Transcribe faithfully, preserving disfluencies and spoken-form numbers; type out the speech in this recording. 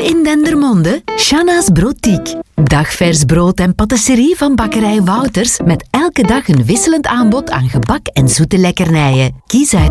in Dendermonde, Shanna's Broodtiek. Dagvers brood en patisserie van bakkerij Wouters met elke dag een wisselend aanbod aan gebak en zoete lekkernijen. Kies uit